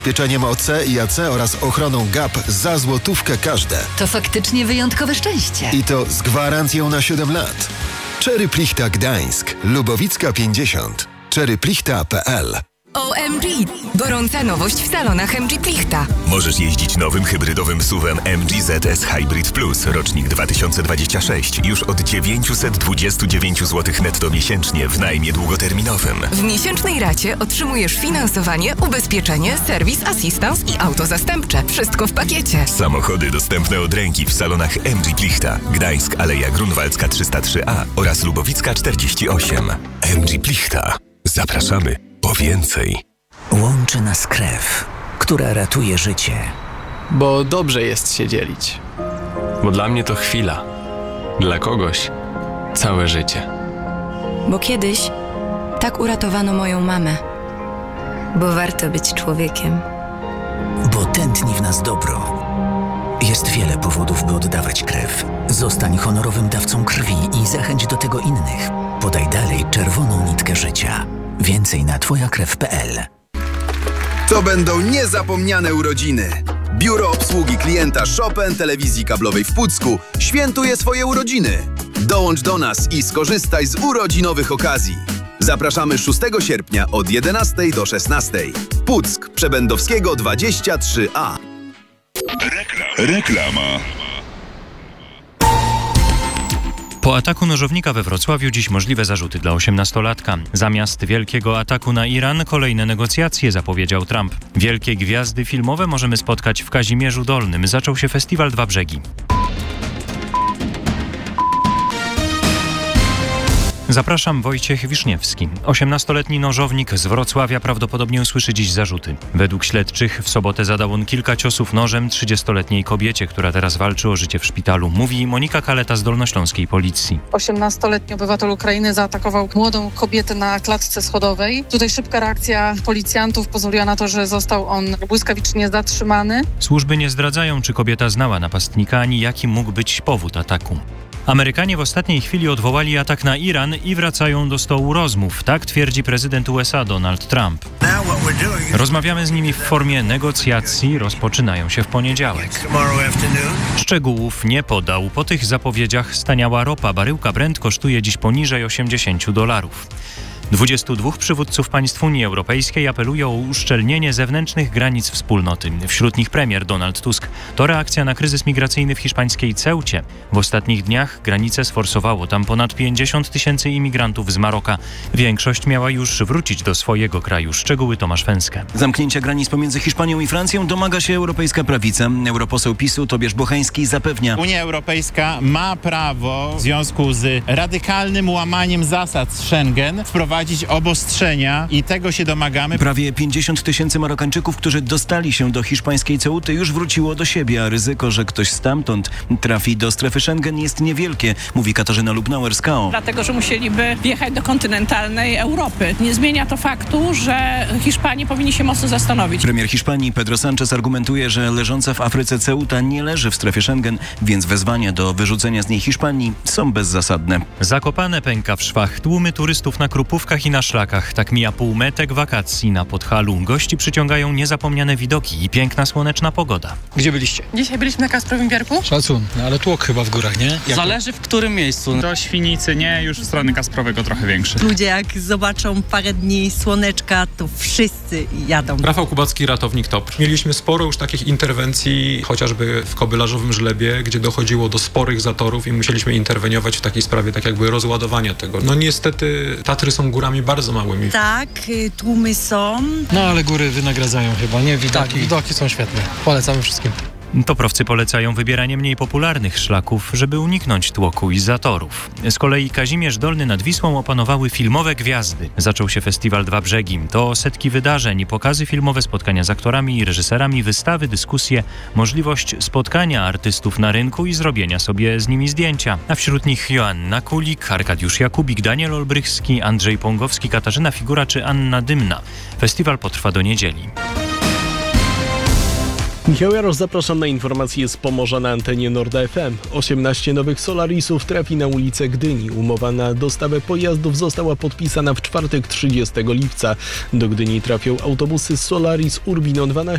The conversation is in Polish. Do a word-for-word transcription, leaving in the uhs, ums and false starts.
Pieczeniem O C i A C oraz ochroną G A P za złotówkę każde. To faktycznie wyjątkowe szczęście. I to z gwarancją na siedem lat. Cherry Plichta Gdańsk, Lubowicka pięćdziesiąt. cherry plichta kropka p l. O M G! Gorąca nowość w salonach M G Plichta. Możesz jeździć nowym hybrydowym suwem M G Z S Hybrid Plus, rocznik dwa tysiące dwudziesty szósty, już od dziewięćset dwadzieścia dziewięć złotych netto miesięcznie w najmie długoterminowym. W miesięcznej racie otrzymujesz finansowanie, ubezpieczenie, serwis, asystans i auto zastępcze. Wszystko w pakiecie. Samochody dostępne od ręki w salonach M G Plichta. Gdańsk, Aleja Grunwaldzka trzysta trzy A oraz Lubowicka czterdzieści osiem. M G Plichta. Zapraszamy po więcej. Łączy nas krew, która ratuje życie. Bo dobrze jest się dzielić. Bo dla mnie to chwila. Dla kogoś całe życie. Bo kiedyś tak uratowano moją mamę. Bo warto być człowiekiem. Bo tętni w nas dobro. Jest wiele powodów, by oddawać krew. Zostań honorowym dawcą krwi i zachęć do tego innych. Podaj dalej czerwoną nitkę życia. Więcej na twoja krew kropka p l. To będą niezapomniane urodziny. Biuro Obsługi Klienta Chopin Telewizji Kablowej w Pucku świętuje swoje urodziny. Dołącz do nas i skorzystaj z urodzinowych okazji. Zapraszamy szóstego sierpnia od jedenastej do szesnastej. Puck, Przebędowskiego dwadzieścia trzy A. Reklama. Po ataku nożownika we Wrocławiu dziś możliwe zarzuty dla osiemnastolatka. Zamiast wielkiego ataku na Iran kolejne negocjacje, zapowiedział Trump. Wielkie gwiazdy filmowe możemy spotkać w Kazimierzu Dolnym. Zaczął się festiwal Dwa Brzegi. Zapraszam, Wojciech Wiszniewski. osiemnastoletni nożownik z Wrocławia prawdopodobnie usłyszy dziś zarzuty. Według śledczych w sobotę zadał on kilka ciosów nożem trzydziestoletniej kobiecie, która teraz walczy o życie w szpitalu. Mówi Monika Kaleta z dolnośląskiej policji. osiemnastoletni obywatel Ukrainy zaatakował młodą kobietę na klatce schodowej. Tutaj szybka reakcja policjantów pozwoliła na to, że został on błyskawicznie zatrzymany. Służby nie zdradzają, czy kobieta znała napastnika, ani jaki mógł być powód ataku. Amerykanie w ostatniej chwili odwołali atak na Iran i wracają do stołu rozmów. Tak twierdzi prezydent U S A Donald Trump. Rozmawiamy z nimi w formie negocjacji, rozpoczynają się w poniedziałek. Szczegółów nie podał. Po tych zapowiedziach staniała ropa. Baryłka Brent kosztuje dziś poniżej osiemdziesiąt dolarów. dwudziestu dwóch przywódców państw Unii Europejskiej apeluje o uszczelnienie zewnętrznych granic wspólnoty. Wśród nich premier Donald Tusk. To reakcja na kryzys migracyjny w hiszpańskiej Ceucie. W ostatnich dniach granicę sforsowało tam ponad pięćdziesiąt tysięcy imigrantów z Maroka. Większość miała już wrócić do swojego kraju. Szczegóły Tomasz Fęskę. Zamknięcia granic pomiędzy Hiszpanią i Francją domaga się europejska prawica. Europoseł PiSu Tobiasz Bocheński zapewnia: Unia Europejska ma prawo w związku z radykalnym łamaniem zasad Schengen wprowadzić obostrzenia i tego się domagamy. Prawie pięćdziesiąt tysięcy Marokańczyków, którzy dostali się do hiszpańskiej Ceuty, już wróciło do siebie, a ryzyko, że ktoś stamtąd trafi do strefy Schengen, jest niewielkie, mówi Katarzyna Lubnauer z K O. Dlatego, że musieliby wjechać do kontynentalnej Europy. Nie zmienia to faktu, że Hiszpanie powinni się mocno zastanowić. Premier Hiszpanii Pedro Sánchez argumentuje, że leżąca w Afryce Ceuta nie leży w strefie Schengen, więc wezwania do wyrzucenia z niej Hiszpanii są bezzasadne. Zakopane pęka w szwach. Tłumy turystów na Krupówkach i na szlakach. Tak mija półmetek wakacji na Podhalu. Gości przyciągają niezapomniane widoki i piękna słoneczna pogoda. Gdzie byliście? Dzisiaj byliśmy na Kasprowym Biarku. Szacun, no ale tłok chyba w górach, nie? Jak Zależy w którym miejscu. Do Świnicy nie, już w stronę Kasprowego trochę większy. Ludzie jak zobaczą parę dni słoneczka, to wszyscy jadą. Rafał Kubacki, ratownik T O P R. Mieliśmy sporo już takich interwencji, chociażby w Kobylarzowym Żlebie, gdzie dochodziło do sporych zatorów i musieliśmy interweniować w takiej sprawie, tak jakby rozładowania tego. No niestety Tatry są górami bardzo małymi. Tak, tłumy są. No ale góry wynagradzają chyba, nie? Widoki. Tak, widoki są świetne. Polecamy wszystkim. Toprowcy polecają wybieranie mniej popularnych szlaków, żeby uniknąć tłoku i zatorów. Z kolei Kazimierz Dolny nad Wisłą opanowały filmowe gwiazdy. Zaczął się festiwal Dwa Brzegi. To setki wydarzeń, pokazy filmowe, spotkania z aktorami i reżyserami, wystawy, dyskusje, możliwość spotkania artystów na rynku i zrobienia sobie z nimi zdjęcia. A wśród nich Joanna Kulik, Arkadiusz Jakubik, Daniel Olbrychski, Andrzej Pągowski, Katarzyna Figura czy Anna Dymna. Festiwal potrwa do niedzieli. Michał Jarosz, zapraszam na informacje z Pomorza na antenie Nord F M. osiemnaście nowych Solarisów trafi na ulicę Gdyni. Umowa na dostawę pojazdów została podpisana w czwartek trzydziestego lipca. Do Gdyni trafią autobusy Solaris Urbino dwanaście